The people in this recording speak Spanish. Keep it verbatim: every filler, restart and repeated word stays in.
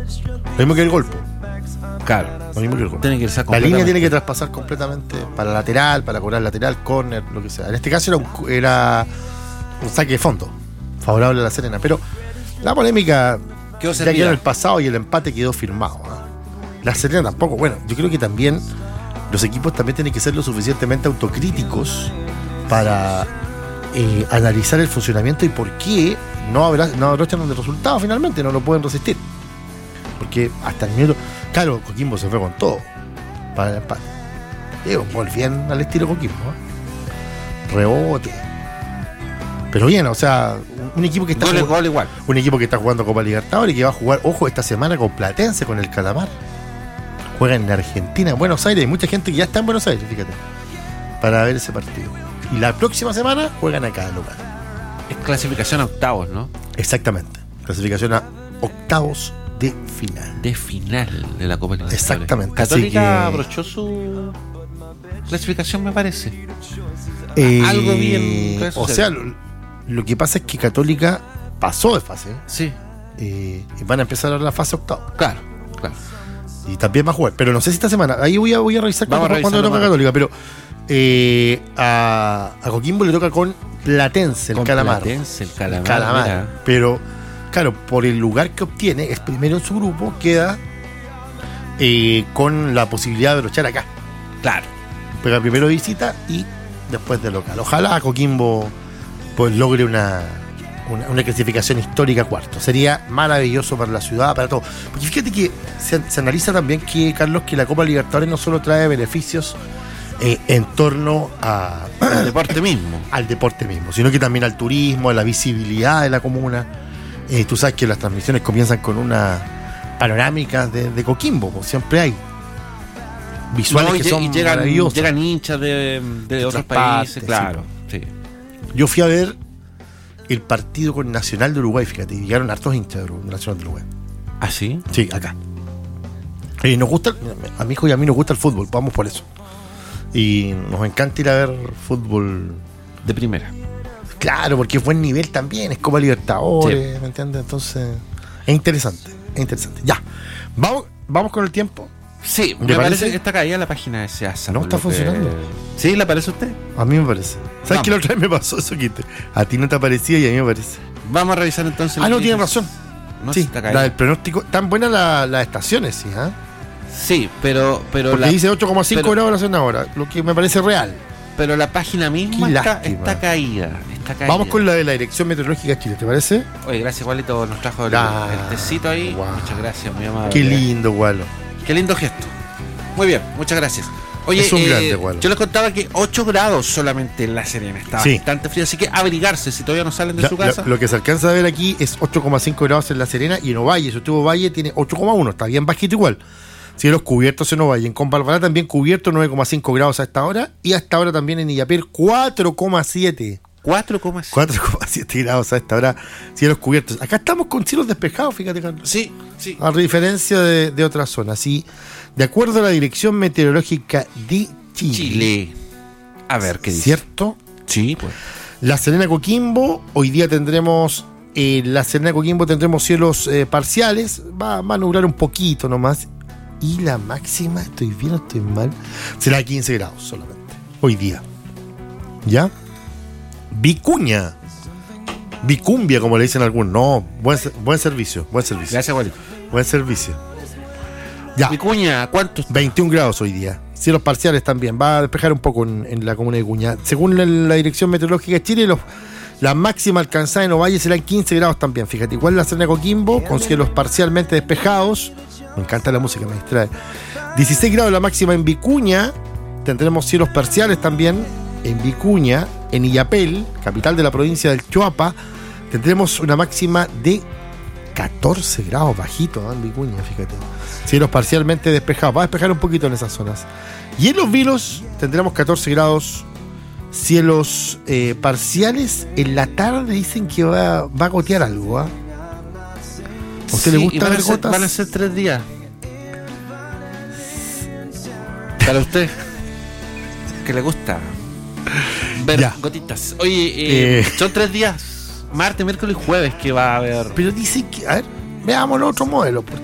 Lo mismo que el golpe. Claro. Lo mismo que el golpe. Tiene que irse La línea tiene que traspasar completamente para lateral, para cobrar lateral, córner, lo que sea. En este caso era un, era un saque de fondo, favorable a La Serena. Pero la polémica quedó ya quedó en el pasado y el empate quedó firmado, ¿eh? La Serena tampoco. Bueno, yo creo que también los equipos también tienen que ser lo suficientemente autocríticos para eh, analizar el funcionamiento y por qué no, habrá, no abrochan el resultado finalmente, no lo pueden resistir. Porque hasta el minuto. Claro, Coquimbo se fue con todo para el empate. Digo, muy bien al estilo Coquimbo, ¿eh? Rebote. Pero bien, o sea, un equipo que está gol, jugando, gol igual. Un equipo que está jugando Copa Libertadores y que va a jugar, ojo, esta semana con Platense, con el Calamar. Juega en Argentina, en Buenos Aires. Hay mucha gente que ya está en Buenos Aires, fíjate, para ver ese partido. Y la próxima semana juegan acá en local. Es clasificación a octavos, ¿no? Exactamente. Clasificación a octavos de final. De final de la Copa Libertadores. Exactamente. Católica que... abrochó su clasificación, me parece. Eh, Algo bien. O sea, lo, lo que pasa es que Católica pasó de fase. Sí. Eh, y van a empezar ahora la fase octavo. Claro, claro. Y también va a jugar. Pero no sé si esta semana. Ahí voy a, voy a revisar Vamos cuándo, cuándo le toca a Católica. Pero eh, a, a Coquimbo le toca con Platense, el con Calamar. Platense, el Calamar. El Calamar. Pero, claro, por el lugar que obtiene, es primero en su grupo, queda eh, con la posibilidad de brochar acá. Claro. Pega primero visita y después de local. Ojalá Coquimbo pues logre una, una, una clasificación histórica cuarto. Sería maravilloso para la ciudad, para todo. Porque fíjate que se, se analiza también que, Carlos, que la Copa Libertadores no solo trae beneficios eh, en torno a, al deporte mismo. Al deporte mismo, sino que también al turismo, a la visibilidad de la comuna. Eh, tú sabes que las transmisiones comienzan con una panorámica de, de Coquimbo, pues siempre hay visuales no, y, que son y llegan, maravillosos. Llegan hinchas de, de, de otros países, partes, claro. Sí. Sí. Yo fui a ver el partido con Nacional de Uruguay, fíjate, y llegaron hartos hinchas de Nacional de Uruguay. ¿Ah, sí? Sí, acá. Y nos gusta, a mi hijo y a mí nos gusta el fútbol, vamos por eso. Y nos encanta ir a ver fútbol de primera. Claro, porque es buen nivel también, es Copa Libertadores, sí. ¿Me entiendes? Entonces, es interesante, es interesante. Ya, vamos, vamos con el tiempo. Sí, me parece? parece que está caída la página de SEASA. ¿No está funcionando? Que... ¿Sí? ¿Le parece a usted? A mí me parece. ¿Sabes Vamos. que la otra vez me pasó eso, Quinte? A ti no te aparecía y a mí me parece. Vamos a revisar entonces. Ah, no, tienes razón. No, sí, está la del pronóstico. Tan buenas la, las estaciones, sí, ¿ah? ¿eh? Sí, pero... pero Porque la, dice ocho coma cinco pero, grados la zona ahora, lo que me parece real. Pero la página misma está, está, caída, está caída. Vamos con la de la Dirección Meteorológica de Chile, ¿te parece? Oye, gracias, Walito, nos trajo el, ah, el tecito ahí. Wow. Muchas gracias, mi amable. Qué lindo, Walo. Qué lindo gesto. Muy bien, muchas gracias. Oye, es un eh, grande, Walo. Yo les contaba que ocho grados solamente en La Serena. Estaba sí. bastante frío, así que abrigarse si todavía no salen de la, su casa. Lo, lo que se alcanza a ver aquí es ocho coma cinco grados en La Serena y en Ovalle. Si usted Ovalle tiene ocho coma uno, está bien bajito igual. Cielos cubiertos en Ovalle. En Combalbalá también cubierto, nueve coma cinco grados a esta hora. Y hasta ahora también en Illapel, cuatro coma siete. cuatro coma siete. cuatro coma siete grados a esta hora, cielos cubiertos. Acá estamos con cielos despejados, fíjate, Carlos. Sí, sí. A diferencia de, de otras zonas. Y de acuerdo a la Dirección Meteorológica de Chile. Chile. A ver, ¿qué dice? ¿Cierto? Sí, pues. La Serena Coquimbo, hoy día tendremos... Eh, la Serena Coquimbo tendremos cielos eh, parciales. Va, va a nublar un poquito nomás. Y la máxima, estoy bien o estoy mal, será quince grados solamente, hoy día. ¿Ya? Vicuña. Vicumbia, como le dicen algunos. No, buen, buen servicio, buen servicio. Gracias, Walito. Buen servicio. Ya. Vicuña, ¿cuántos? veintiún grados hoy día. Cielos parciales también. Va a despejar un poco en, en la comuna de Vicuña. Según la, la Dirección Meteorológica de Chile, los, la máxima alcanzada en Ovalle serán quince grados también. Fíjate, igual la Serena Coquimbo, con cielos parcialmente despejados. Me encanta la música, me distrae. dieciséis grados la máxima en Vicuña. Tendremos cielos parciales también en Vicuña. En Illapel, capital de la provincia del Choapa, tendremos una máxima de catorce grados, bajito, ¿no? En Vicuña, fíjate. Cielos parcialmente despejados. Va a despejar un poquito en esas zonas. Y en Los Vilos tendremos catorce grados. Cielos eh, parciales. En la tarde dicen que va, va a gotear algo, ¿ah? ¿eh? ¿A usted sí, le gusta ver gotas? Van a ser tres días. Para usted, que le gusta ver ya. Gotitas. Oye, eh, eh. son tres días. Martes, miércoles y jueves que va a haber. Pero dice que... A ver, veamos los otros modelos.